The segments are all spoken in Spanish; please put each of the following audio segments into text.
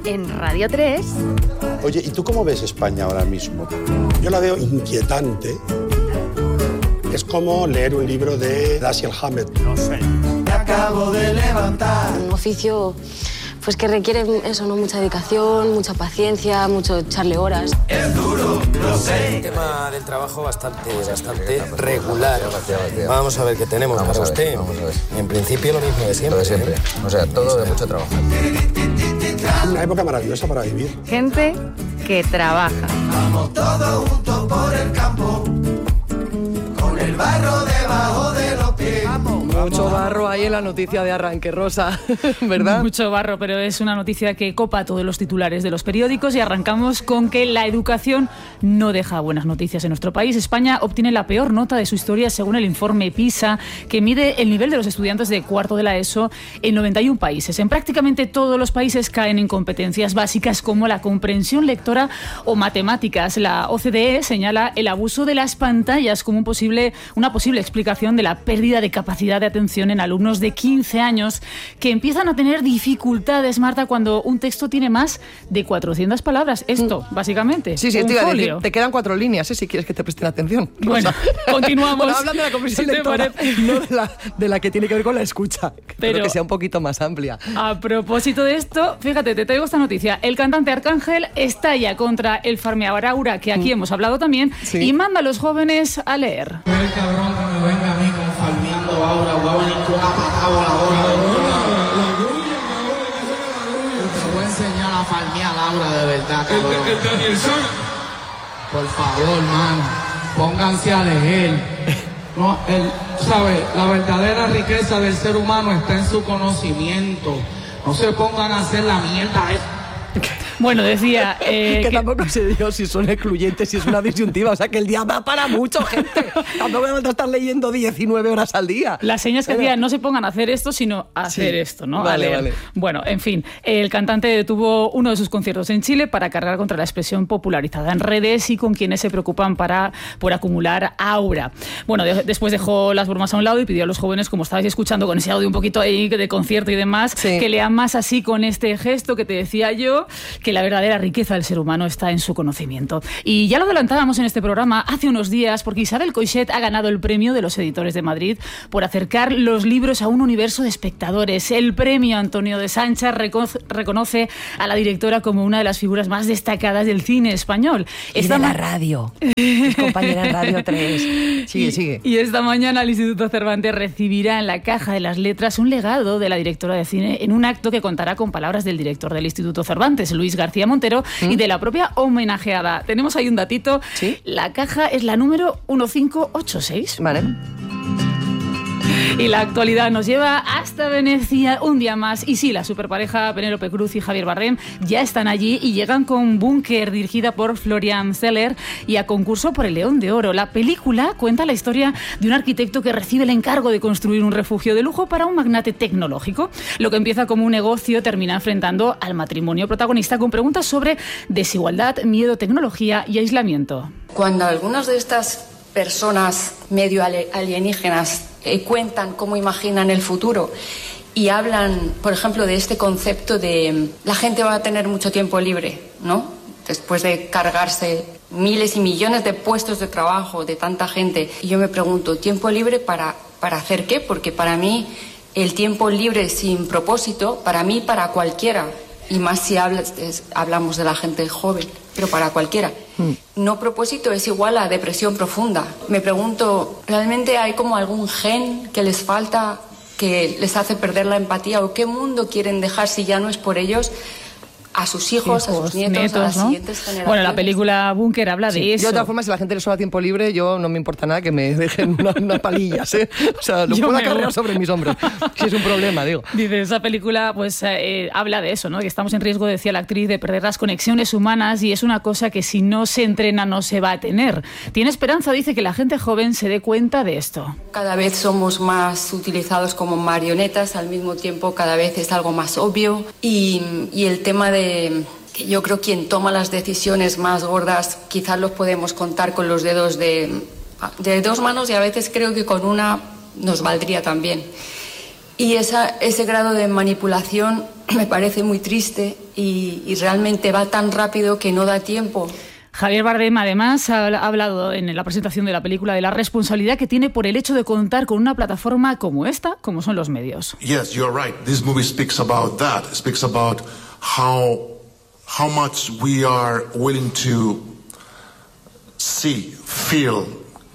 en Radio 3. Oye, ¿y tú cómo ves España ahora mismo? Yo la veo inquietante. Es como leer un libro de Dashiell Hammett. No sé. Me acabo de levantar. Un oficio pues que requiere eso, ¿no? Mucha dedicación, mucha paciencia, mucho echarle horas. Es duro, lo sé. El tema del trabajo bastante regular. Vamos a ver qué tenemos para usted. En principio lo mismo de siempre. O sea, todo de mucho trabajo. Una época maravillosa para vivir. Gente que trabaja. Vamos todos juntos por el campo, con el barro debajo de los pies. Mucho barro ahí en la noticia de arranque, Rosa, ¿verdad? Mucho barro, pero es una noticia que copa todos los titulares de los periódicos y arrancamos con que la educación no deja buenas noticias en nuestro país. España obtiene la peor nota de su historia según el informe PISA, que mide el nivel de los estudiantes de cuarto de la ESO en 91 países. En prácticamente todos los países caen en competencias básicas como la comprensión lectora o matemáticas. La OCDE señala el abuso de las pantallas como una posible explicación de la pérdida de capacidad de atención en alumnos de 15 años que empiezan a tener dificultades, Marta, cuando un texto tiene más de 400 palabras. Esto, básicamente. Sí, te iba a decir, te quedan 4 líneas, si quieres que te presten atención. Bueno, continuamos. Bueno, hablan de la comprensión lectora, no de la que tiene que ver con la escucha. Pero que sea un poquito más amplia. A propósito de esto, fíjate, te traigo esta noticia. El cantante Arcángel estalla contra el farmeabraura, que aquí hemos hablado también, y manda a los jóvenes a leer. El cabrón que me venga a mí con farmeando aura, voy a venir con una patada voladora. Te voy a enseñar a farmear aura de verdad, cabrón. Por favor, mano, pónganse a leer. No, ¿sabe? La verdadera riqueza del ser humano está en su conocimiento. No se pongan a hacer la mierda. Bueno, decía... que tampoco sé yo si son excluyentes, si es una disyuntiva. O sea, que el día va para mucho, gente. Tampoco me falta estar leyendo 19 horas al día. Las señas que hacía no se pongan a hacer esto, sino a hacer esto, ¿no? Vale. Bueno, en fin, el cantante tuvo uno de sus conciertos en Chile para cargar contra la expresión popularizada en redes y con quienes se preocupan por acumular aura. Bueno, después dejó las bromas a un lado y pidió a los jóvenes, como estabais escuchando con ese audio un poquito ahí de concierto y demás, que lean más así con este gesto que te decía yo, que la verdadera riqueza del ser humano está en su conocimiento. Y ya lo adelantábamos en este programa hace unos días, porque Isabel Coixet ha ganado el premio de los Editores de Madrid por acercar los libros a un universo de espectadores. El premio Antonio de Sancha reconoce a la directora como una de las figuras más destacadas del cine español. Y de la radio. Es compañera en Radio 3. Sigue. Y esta mañana el Instituto Cervantes recibirá en la Caja de las Letras un legado de la directora de cine en un acto que contará con palabras del director del Instituto Cervantes, Luis García Montero, y de la propia homenajeada. Tenemos ahí un datito. ¿Sí? La caja es la número 1586. Vale. Y la actualidad nos lleva hasta Venecia un día más. Y sí, la superpareja Penélope Cruz y Javier Bardem ya están allí y llegan con Búnker, dirigida por Florian Zeller, y a concurso por el León de Oro. La película cuenta la historia de un arquitecto que recibe el encargo de construir un refugio de lujo para un magnate tecnológico. Lo que empieza como un negocio termina enfrentando al matrimonio protagonista con preguntas sobre desigualdad, miedo, tecnología y aislamiento. Cuando algunas de estas personas medio alienígenas cuentan cómo imaginan el futuro y hablan, por ejemplo, de este concepto de la gente va a tener mucho tiempo libre, ¿no? Después de cargarse miles y millones de puestos de trabajo de tanta gente. Y yo me pregunto, ¿tiempo libre para hacer qué? Porque para mí el tiempo libre sin propósito, para mí, para cualquiera, y más si hablamos de la gente joven, pero para cualquiera. No propósito es igual a depresión profunda. Me pregunto, ¿realmente hay como algún gen que les falta, que les hace perder la empatía? ¿O qué mundo quieren dejar si ya no es por ellos? A sus hijos, a sus nietos, a las siguientes generaciones. Bueno, la película Búnker habla de eso. De otra forma, si a la gente le sobra tiempo libre, yo no me importa nada que me dejen unas palillas, ¿eh? O sea, lo puedo cargar sobre mis hombros. Si es un problema, digo. Dice, esa película pues habla de eso, ¿no? Que estamos en riesgo, decía la actriz, de perder las conexiones humanas, y es una cosa que si no se entrena no se va a tener. Tiene esperanza, dice, que la gente joven se dé cuenta de esto. Cada vez somos más utilizados como marionetas, al mismo tiempo cada vez es algo más obvio, y el tema de que yo creo quien toma las decisiones más gordas quizás los podemos contar con los dedos de dos manos, y a veces creo que con una nos valdría también. Y ese grado de manipulación me parece muy triste y realmente va tan rápido que no da tiempo. Javier Bardem, además, ha hablado en la presentación de la película de la responsabilidad que tiene por el hecho de contar con una plataforma como esta, como son los medios. Yes, you're right. This movie speaks about that. It speaks about how much we are willing to see, feel,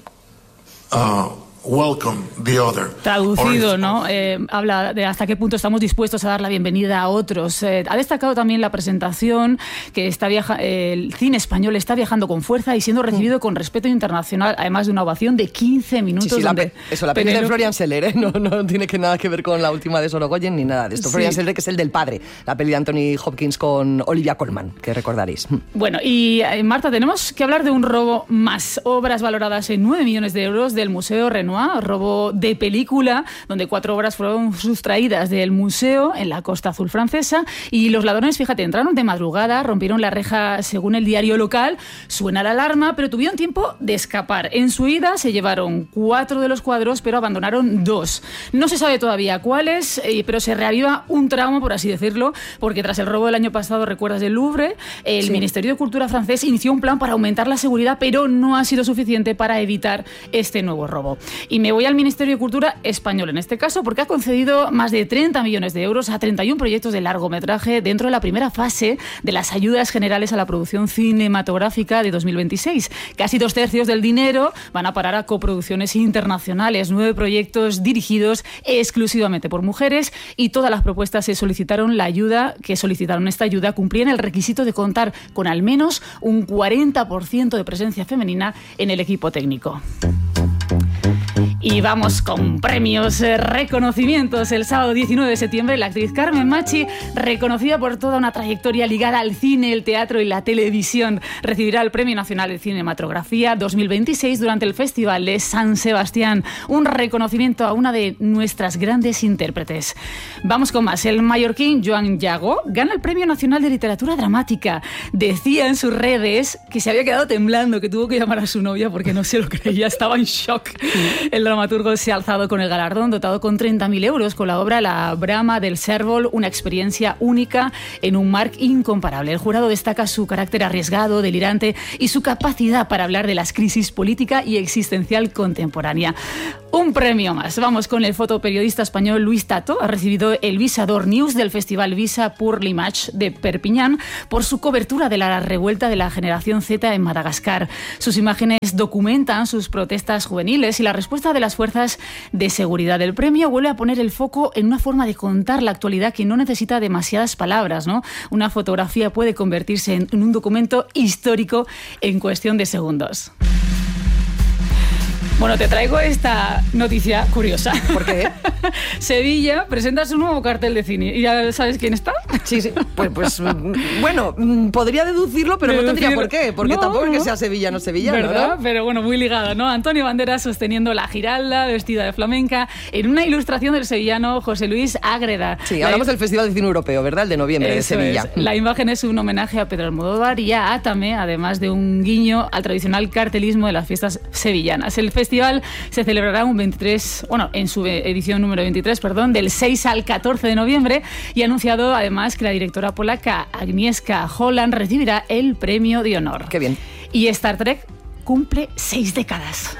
welcome the other. Traducido, ¿no? Habla de hasta qué punto estamos dispuestos a dar la bienvenida a otros. Ha destacado también la presentación que el cine español está viajando con fuerza y siendo recibido con respeto internacional, además de una ovación de 15 minutos. Sí, la película de Florian Zeller, no tiene nada que ver con la última de Sorogoyen ni nada de esto. Sí. Florian Zeller, que es el del padre, la peli de Anthony Hopkins con Olivia Colman, que recordaréis. Bueno, y Marta, tenemos que hablar de un robo más. Obras valoradas en 9 millones de euros del Museo Renoir, robo de película, donde 4 obras fueron sustraídas del museo en la Costa Azul francesa y los ladrones, fíjate, entraron de madrugada, rompieron la reja según el diario local, suena la alarma, pero tuvieron tiempo de escapar. En su ida se llevaron 4 de los cuadros, pero abandonaron 2. No se sabe todavía cuáles, pero se reaviva un trauma, por así decirlo, porque tras el robo del año pasado, ¿recuerdas del Louvre? El Ministerio de Cultura francés inició un plan para aumentar la seguridad, pero no ha sido suficiente para evitar este nuevo robo. Y me voy al Ministerio de Cultura español en este caso, porque ha concedido más de 30 millones de euros a 31 proyectos de largometraje dentro de la primera fase de las ayudas generales a la producción cinematográfica de 2026. Casi 2/3 del dinero van a parar a coproducciones internacionales, 9 proyectos dirigidos exclusivamente por mujeres y todas las propuestas que solicitaron esta ayuda cumplían el requisito de contar con al menos un 40% de presencia femenina en el equipo técnico. Y vamos con premios, reconocimientos. El sábado 19 de septiembre, la actriz Carmen Machi, reconocida por toda una trayectoria ligada al cine, el teatro y la televisión, recibirá el Premio Nacional de Cinematografía 2026 durante el Festival de San Sebastián. Un reconocimiento a una de nuestras grandes intérpretes. Vamos con más. El mallorquín Joan Llagó gana el Premio Nacional de Literatura Dramática. Decía en sus redes que se había quedado temblando, que tuvo que llamar a su novia porque no se lo creía, estaba en shock. El dramaturgo se ha alzado con el galardón, dotado con 30.000 euros, con la obra La Brama del Cérvol, una experiencia única en un mar incomparable. El jurado destaca su carácter arriesgado, delirante y su capacidad para hablar de las crisis política y existencial contemporánea. Un premio más. Vamos con el fotoperiodista español Luis Tato. Ha recibido el Visa d'Or News del Festival Visa pour l'Image de Perpiñán por su cobertura de la revuelta de la generación Z en Madagascar. Sus imágenes documentan sus protestas juveniles y la respuesta de las fuerzas de seguridad. El premio vuelve a poner el foco en una forma de contar la actualidad que no necesita demasiadas palabras, ¿no? Una fotografía puede convertirse en un documento histórico en cuestión de segundos. Bueno, te traigo esta noticia curiosa. ¿Por qué? Sevilla presenta su nuevo cartel de cine. ¿Y ya sabes quién está? Sí. Pues bueno, podría deducirlo, pero no tendría por qué. Porque tampoco es que sea sevillano, ¿verdad? ¿no? Pero bueno, muy ligada, ¿no? Antonio Banderas sosteniendo la Giralda, vestida de flamenca, en una ilustración del sevillano José Luis Ágreda. Sí, hablamos del Festival de Cine Europeo, ¿verdad? El de noviembre de Sevilla. La imagen es un homenaje a Pedro Almodóvar y a Átame, además de un guiño al tradicional cartelismo de las fiestas sevillanas. El festival se celebrará en su edición número 23, del 6 al 14 de noviembre, y ha anunciado además que la directora polaca Agnieszka Holland recibirá el premio de honor. ¡Qué bien! Y Star Trek cumple 6 décadas.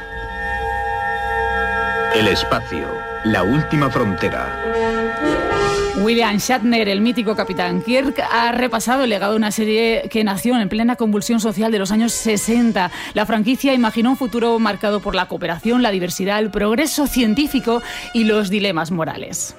El espacio, la última frontera. William Shatner, el mítico Capitán Kirk, ha repasado el legado de una serie que nació en plena convulsión social de los años 60. La franquicia imaginó un futuro marcado por la cooperación, la diversidad, el progreso científico y los dilemas morales.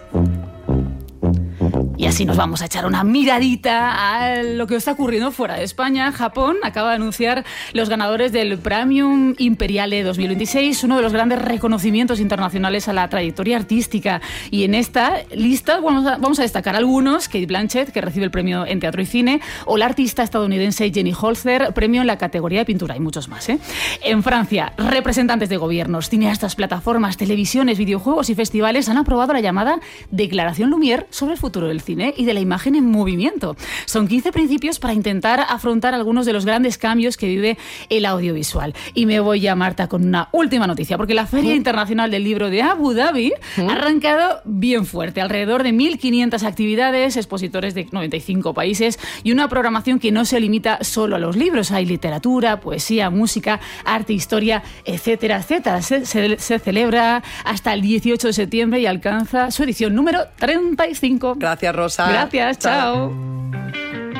Y así nos vamos a echar una miradita a lo que está ocurriendo fuera de España. Japón acaba de anunciar los ganadores del Premium Imperiale 2026, uno de los grandes reconocimientos internacionales a la trayectoria artística. Y en esta lista vamos a destacar algunos: Cate Blanchett, que recibe el premio en teatro y cine, o la artista estadounidense Jenny Holzer, premio en la categoría de pintura, y muchos más. En Francia, representantes de gobiernos, cineastas, plataformas, televisiones, videojuegos y festivales han aprobado la llamada Declaración Lumière sobre el futuro del cine. cine y de la imagen en movimiento. Son 15 principios para intentar afrontar algunos de los grandes cambios que vive el audiovisual. Y me voy ya, Marta, con una última noticia, porque la Feria Internacional del Libro de Abu Dhabi ha arrancado bien fuerte. Alrededor de 1.500 actividades, expositores de 95 países y una programación que no se limita solo a los libros. Hay literatura, poesía, música, arte, historia, etcétera, etcétera. Se celebra hasta el 18 de septiembre y alcanza su edición número 35. Gracias, Rosa. Gracias, chao.